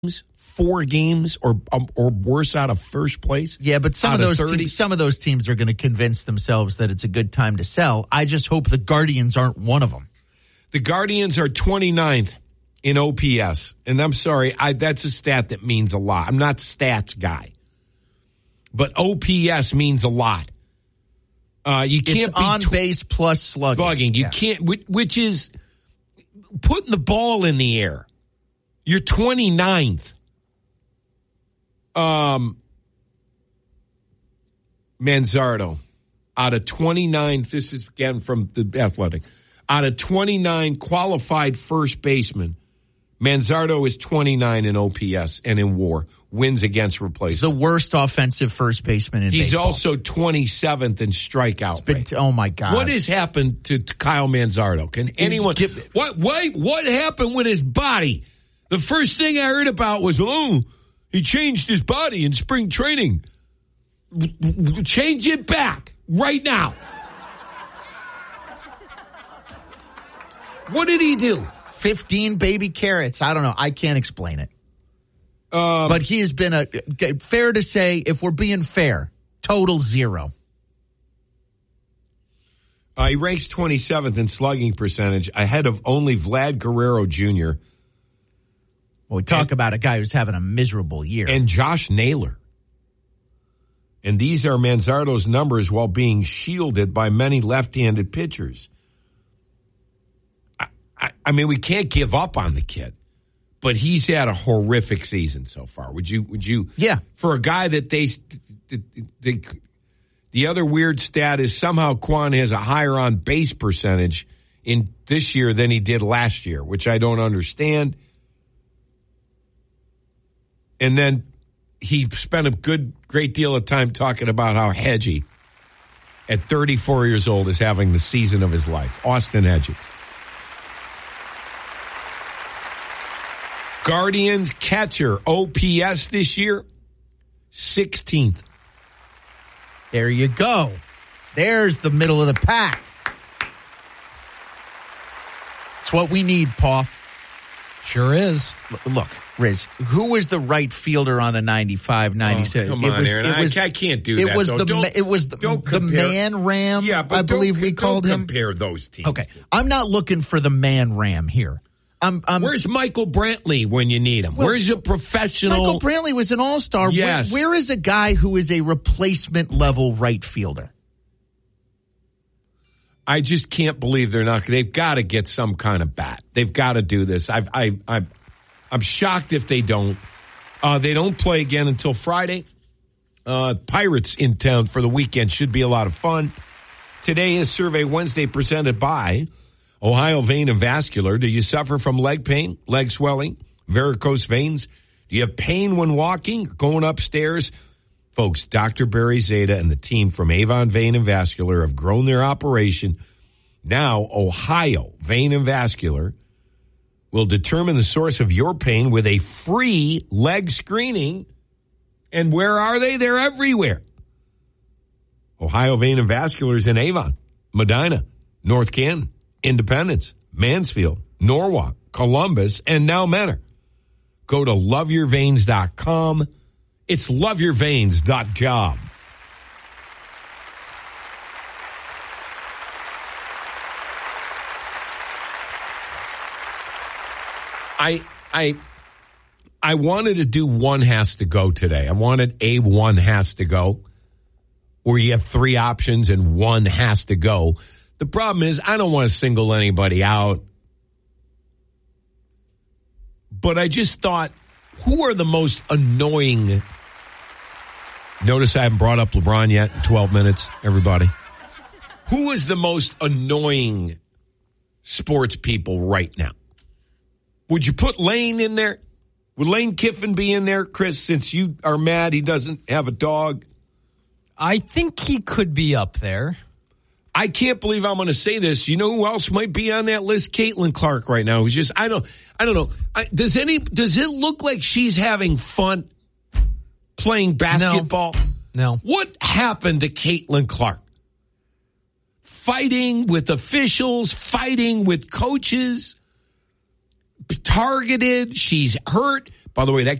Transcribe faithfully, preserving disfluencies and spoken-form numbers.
four games or um, or worse out of first place. Yeah, but some of those teams, some of those teams are going to convince themselves that it's a good time to sell. I just hope the Guardians aren't one of them. The Guardians are twenty-ninth in O P S, and I'm sorry, I, that's a stat that means a lot. I'm not stats guy, but O P S means a lot. Uh, you can't it's be on tw- base plus slugging. slugging. You yeah. can't, which, which is putting the ball in the air. You're twenty-ninth. Um, Manzardo, out of twenty-nine, this is again from the Athletic, out of twenty-nine qualified first basemen, Manzardo is twenty-nine in O P S and in WAR, wins against replacement. He's the worst offensive first baseman in He's baseball. also twenty-seventh in strikeout been, rate. Oh, my God. What has happened to, to Kyle Manzardo? Can anyone... Get, what, what, what happened with his body? The first thing I heard about was, oh, he changed his body in spring training. Change it back right now. What did he do? fifteen baby carrots. I don't know. I can't explain it. Um, but he has been a, fair to say, if we're being fair, total zero. Uh, he ranks twenty-seventh in slugging percentage, ahead of only Vlad Guerrero Junior Well, we talk and, about a guy who's having a miserable year. And Josh Naylor. And these are Manzardo's numbers while being shielded by many left-handed pitchers. I, I, I mean, we can't give up on the kid, but he's had a horrific season so far. Would you? Would you? Yeah. For a guy that they, the, the, the other weird stat is somehow Quan has a higher on base percentage in this year than he did last year, which I don't understand. And then he spent a good, great deal of time talking about how Hedgie, at thirty-four years old, is having the season of his life. Austin Hedges. Guardians catcher O P S this year, sixteenth. There you go. There's the middle of the pack. It's what we need, Paul. Sure is. Look, Riz, who was the right fielder on the ninety-five ninety-six? Oh, come it on, was, Aaron. it was, I, I can't do it that. Was though. the, don't, it was the, don't the man ram, yeah, but I believe don't, we called don't him. compare those teams. Okay. I'm not looking for the man ram here. I'm, I'm, Where's Michael Brantley when you need him? Well, Where's a professional? Michael Brantley was an all-star. Yes. Where, where is a guy who is a replacement level right fielder? I just can't believe they're not. They've got to get some kind of bat. They've got to do this. I've, I, I, I'm shocked if they don't. Uh, they don't play again until Friday. Uh, Pirates in town for the weekend. Should be a lot of fun. Today is Survey Wednesday presented by Ohio Vein and Vascular. Do you suffer from leg pain, leg swelling, varicose veins? Do you have pain when walking, going upstairs? Folks, Doctor Barry Zeta and the team from Avon Vein and Vascular have grown their operation. Now, Ohio Vein and Vascular will determine the source of your pain with a free leg screening. And where are they? They're everywhere. Ohio Vein and Vascular is in Avon, Medina, North Canton, Independence, Mansfield, Norwalk, Columbus, and now Mentor. Go to love your veins dot com. It's love your veins dot com. I I I wanted to do one has to go today. I wanted a one has to go, where you have three options and one has to go. The problem is I don't want to single anybody out. But I just thought, who are the most annoying? Notice I haven't brought up LeBron yet in twelve minutes, everybody. Who is the most annoying sports people right now? Would you put Lane in there? Would Lane Kiffin be in there, Chris, since you are mad he doesn't have a dog? I think he could be up there. I can't believe I'm going to say this. You know who else might be on that list? Caitlin Clark right now. Who's just I don't I don't know. I, does any does it look like she's having fun playing basketball? No. no. What happened to Caitlin Clark? Fighting with officials, fighting with coaches, targeted. She's hurt. By the way, that